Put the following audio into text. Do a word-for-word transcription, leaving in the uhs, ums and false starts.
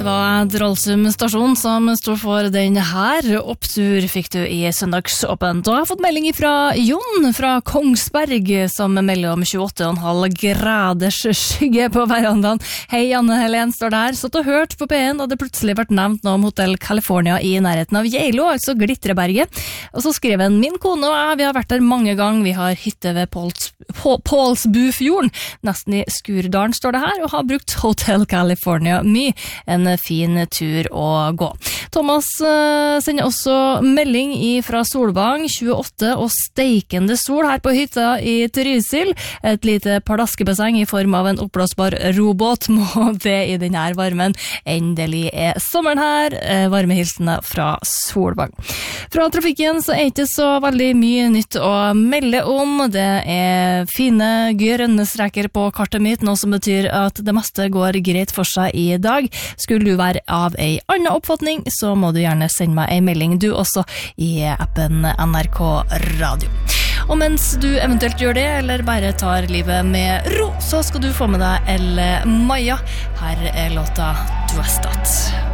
var Drolsum stasjon som stod for den her. Opptur fikk du i søndagsåpent. Og jeg har fått melding fra Jon fra Kongsberg, som melder om tjueåtte komma fem graders skygge på verandaen. Hei, Anne Helen står der. Satt og hørt på P en, da det plutselig vært nevnt noe om Hotel California i nærheten av Geilo, altså Glitreberget. Og så skrev han, min kone og jeg, vi har vært der mange ganger. Vi har hytte ved Påls, På, Pålsbufjorden, nesten i Skurdalen står det her, og har brukt Hotel California mye. En fin tur å gå. Thomas uh, sender også melding fra Solvang, tjueåtte og steikende sol her på hytta i Trysil. Et lite palaskebesseng i form av en oppblåsbar robåt. Må det i denne varmen. Endelig er sommeren her. Uh, varme hilsener fra Solvang. Fra trafikken så er ikke så veldig mye nytt å melde om. Det er fine grønne streker på kartet mitt, noe som betyr at det meste går greit for seg i dag. Skulle du være av ei annen oppfatning, så må du gjerne sende meg en melding du også i appen N R K Radio. Og mens du eventuelt gjør det, eller bare tar livet med ro, så skal du få med deg Elle Maja. Her er låta Dwestat.